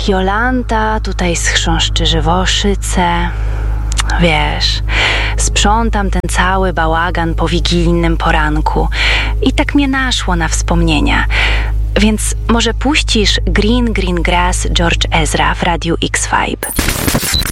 Jolanta tutaj schrząszczy żywoszyce. Wiesz, sprzątam ten cały bałagan po wigilijnym poranku i tak mnie naszło na wspomnienia. Więc może puścisz Green Green Grass George Ezra w Radiu X-Vibe.